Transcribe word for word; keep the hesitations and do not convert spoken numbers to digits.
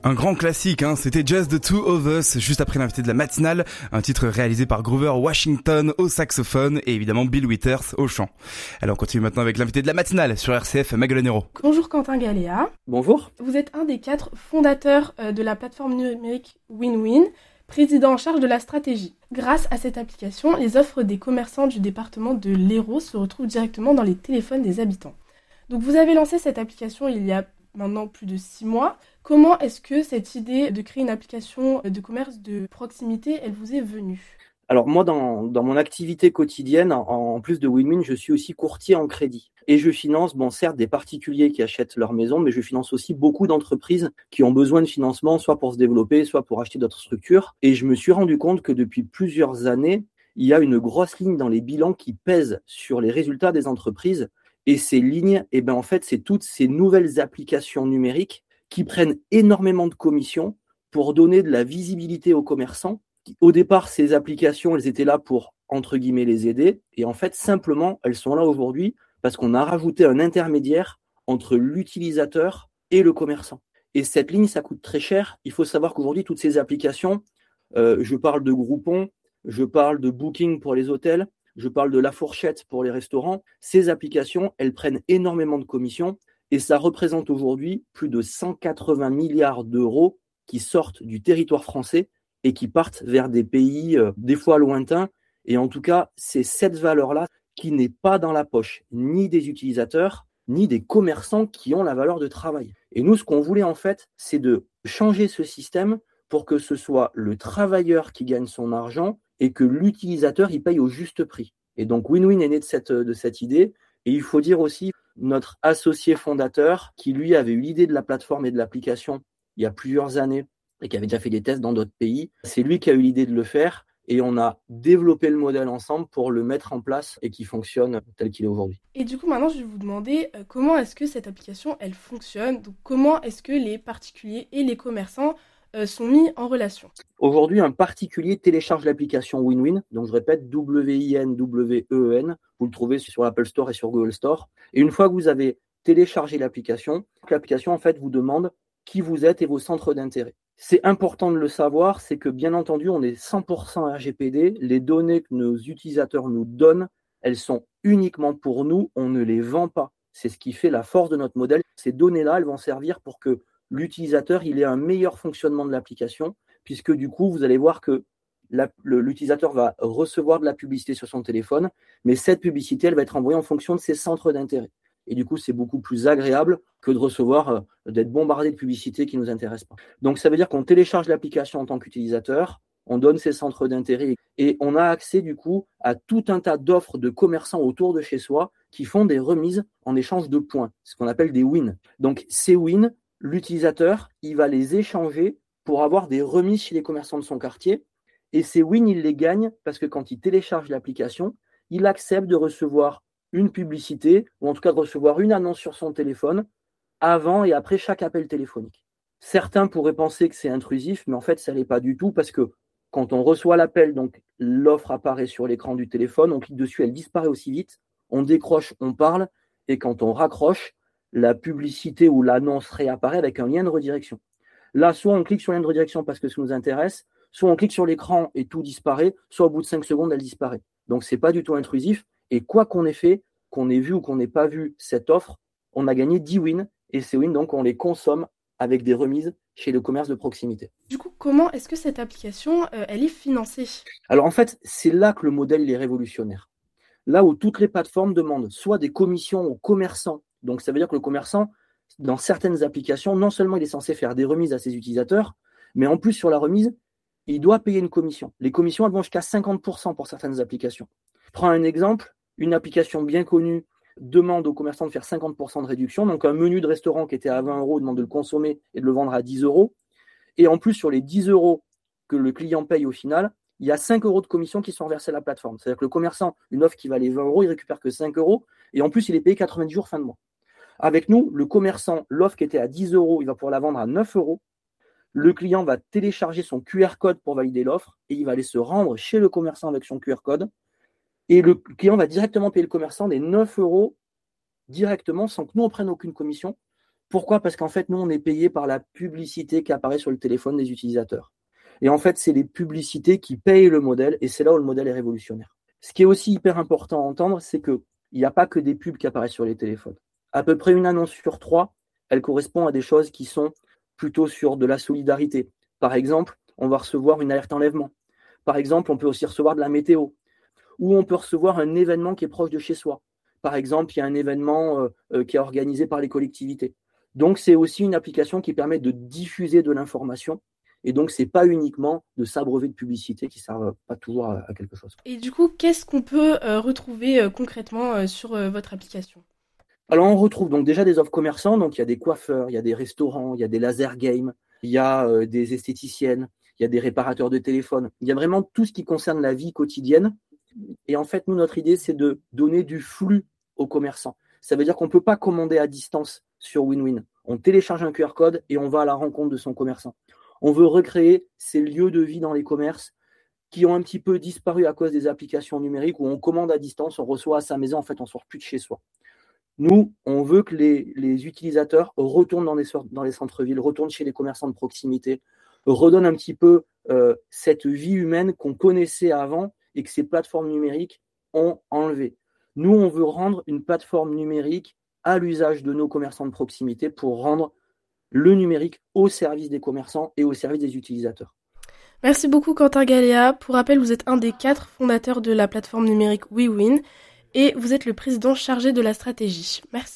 Un grand classique, hein, c'était Just the Two of Us, juste après l'invité de la matinale, un titre réalisé par Grover Washington au saxophone et évidemment Bill Withers au chant. Alors on continue maintenant avec l'invité de la matinale sur R C F, Maguelone Hérault. Bonjour Quentin Galéa. Bonjour. Vous êtes un des quatre fondateurs de la plateforme numérique WinWin, président en charge de la stratégie. Grâce à cette application, les offres des commerçants du département de l'Hérault se retrouvent directement dans les téléphones des habitants. Donc vous avez lancé cette application il y a maintenant plus de six mois. Comment est-ce que cette idée de créer une application de commerce de proximité, elle vous est venue ? Alors moi, dans, dans mon activité quotidienne, en, en plus de WinWin, je suis aussi courtier en crédit. Et je finance, bon certes, des particuliers qui achètent leur maison, mais je finance aussi beaucoup d'entreprises qui ont besoin de financement, soit pour se développer, soit pour acheter d'autres structures. Et je me suis rendu compte que depuis plusieurs années, il y a une grosse ligne dans les bilans qui pèse sur les résultats des entreprises. Et ces lignes, eh ben en fait, c'est toutes ces nouvelles applications numériques qui prennent énormément de commissions pour donner de la visibilité aux commerçants. Au départ, ces applications, elles étaient là pour, entre guillemets, les aider. Et en fait, simplement, elles sont là aujourd'hui parce qu'on a rajouté un intermédiaire entre l'utilisateur et le commerçant. Et cette ligne, ça coûte très cher. Il faut savoir qu'aujourd'hui, toutes ces applications, euh, je parle de Groupon, je parle de Booking pour les hôtels, je parle de La Fourchette pour les restaurants. Ces applications, elles prennent énormément de commissions et ça représente aujourd'hui plus de cent quatre-vingts milliards d'euros qui sortent du territoire français et qui partent vers des pays euh, des fois lointains. Et en tout cas, c'est cette valeur-là qui n'est pas dans la poche ni des utilisateurs, ni des commerçants qui ont la valeur de travail. Et nous, ce qu'on voulait en fait, c'est de changer ce système pour que ce soit le travailleur qui gagne son argent et que l'utilisateur il paye au juste prix. Et donc WinWin est né de cette, de cette idée. Et il faut dire aussi notre associé fondateur qui lui avait eu l'idée de la plateforme et de l'application il y a plusieurs années et qui avait déjà fait des tests dans d'autres pays. C'est lui qui a eu l'idée de le faire et on a développé le modèle ensemble pour le mettre en place et qui fonctionne tel qu'il est aujourd'hui. Et du coup, maintenant, je vais vous demander euh, comment est-ce que cette application, elle fonctionne. Donc, comment est-ce que les particuliers et les commerçants euh, sont mis en relation. Aujourd'hui, un particulier télécharge l'application WinWin. Donc, je répète, W I N W E E N. Vous le trouvez sur l'Apple Store et sur Google Store. Et une fois que vous avez téléchargé l'application, l'application, en fait, vous demande qui vous êtes et vos centres d'intérêt. C'est important de le savoir, c'est que bien entendu, on est cent pour cent R G P D. Les données que nos utilisateurs nous donnent, elles sont uniquement pour nous, on ne les vend pas. C'est ce qui fait la force de notre modèle. Ces données-là, elles vont servir pour que l'utilisateur il ait un meilleur fonctionnement de l'application, puisque du coup, vous allez voir que la, le, l'utilisateur va recevoir de la publicité sur son téléphone, mais cette publicité, elle va être envoyée en fonction de ses centres d'intérêt. Et du coup, c'est beaucoup plus agréable que de recevoir, euh, d'être bombardé de publicités qui ne nous intéressent pas. Donc, ça veut dire qu'on télécharge l'application en tant qu'utilisateur, on donne ses centres d'intérêt et on a accès du coup à tout un tas d'offres de commerçants autour de chez soi qui font des remises en échange de points, ce qu'on appelle des wins. Donc, ces wins, l'utilisateur, il va les échanger pour avoir des remises chez les commerçants de son quartier. Et ces wins, il les gagne parce que quand il télécharge l'application, il accepte de recevoir une publicité, ou en tout cas de recevoir une annonce sur son téléphone avant et après chaque appel téléphonique. Certains pourraient penser que c'est intrusif, mais en fait, ça ne l'est pas du tout parce que quand on reçoit l'appel, donc l'offre apparaît sur l'écran du téléphone, on clique dessus, elle disparaît aussi vite, on décroche, on parle, et quand on raccroche, la publicité ou l'annonce réapparaît avec un lien de redirection. Là, soit on clique sur le lien de redirection parce que ça nous intéresse, soit on clique sur l'écran et tout disparaît, soit au bout de cinq secondes, elle disparaît. Donc, ce n'est pas du tout intrusif. Et quoi qu'on ait fait, qu'on ait vu ou qu'on n'ait pas vu cette offre, on a gagné dix wins. Et ces wins, donc, on les consomme avec des remises chez le commerce de proximité. Du coup, comment est-ce que cette application, euh, elle est financée ? Alors, en fait, c'est là que le modèle est révolutionnaire. Là où toutes les plateformes demandent soit des commissions aux commerçants. Donc, ça veut dire que le commerçant, dans certaines applications, non seulement il est censé faire des remises à ses utilisateurs, mais en plus, sur la remise, il doit payer une commission. Les commissions, elles vont jusqu'à cinquante pour cent pour certaines applications. Je prends un exemple. Une application bien connue demande aux commerçants de faire cinquante pour cent de réduction. Donc, un menu de restaurant qui était à vingt euros demande de le consommer et de le vendre à dix euros. Et en plus, sur les dix euros que le client paye au final, il y a cinq euros de commission qui sont versés à la plateforme. C'est-à-dire que le commerçant, une offre qui valait vingt euros, il récupère que cinq euros. Et en plus, il est payé quatre-vingt-dix jours fin de mois. Avec nous, le commerçant, l'offre qui était à dix euros, il va pouvoir la vendre à neuf euros. Le client va télécharger son Q R code pour valider l'offre et il va aller se rendre chez le commerçant avec son Q R code. Et le client va directement payer le commerçant des neuf euros directement sans que nous, on prenne aucune commission Pourquoi ? Parce qu'en fait, nous, on est payé par la publicité qui apparaît sur le téléphone des utilisateurs. Et en fait, c'est les publicités qui payent le modèle, et c'est là où le modèle est révolutionnaire. Ce qui est aussi hyper important à entendre, c'est qu'il n'y a pas que des pubs qui apparaissent sur les téléphones. À peu près une annonce sur trois, elle correspond à des choses qui sont plutôt sur de la solidarité. Par exemple, on va recevoir une alerte enlèvement. Par exemple, on peut aussi recevoir de la météo. Ou on peut recevoir un événement qui est proche de chez soi. Par exemple, il y a un événement euh, qui est organisé par les collectivités. Donc, c'est aussi une application qui permet de diffuser de l'information. Et donc, ce n'est pas uniquement de s'abreuver de publicité qui ne servent pas toujours à, à quelque chose. Et du coup, qu'est-ce qu'on peut euh, retrouver euh, concrètement euh, sur euh, votre application ? Alors, on retrouve donc déjà des offres commerçants. Donc, il y a des coiffeurs, il y a des restaurants, il y a des laser games, il y a euh, des esthéticiennes, il y a des réparateurs de téléphones. Il y a vraiment tout ce qui concerne la vie quotidienne. Et en fait, nous, notre idée, c'est de donner du flux aux commerçants. Ça veut dire qu'on ne peut pas commander à distance sur WinWin. On télécharge un Q R code et on va à la rencontre de son commerçant. On veut recréer ces lieux de vie dans les commerces qui ont un petit peu disparu à cause des applications numériques où on commande à distance, on reçoit à sa maison, en fait, on ne sort plus de chez soi. Nous, on veut que les, les utilisateurs retournent dans les, dans les centres-villes, retournent chez les commerçants de proximité, redonnent un petit peu euh, cette vie humaine qu'on connaissait avant et que ces plateformes numériques ont enlevé. Nous, on veut rendre une plateforme numérique à l'usage de nos commerçants de proximité pour rendre le numérique au service des commerçants et au service des utilisateurs. Merci beaucoup Quentin Galléa. Pour rappel, vous êtes un des quatre fondateurs de la plateforme numérique WeWin et vous êtes le président chargé de la stratégie. Merci.